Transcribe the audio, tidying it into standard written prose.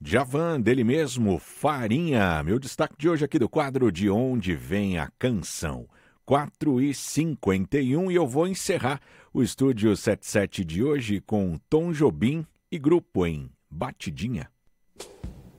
Djavan, dele mesmo, Farinha. Meu destaque de hoje aqui do quadro De Onde Vem a Canção. 4h51 e eu vou encerrar o Estúdio 77 de hoje com Tom Jobim e grupo em Batidinha.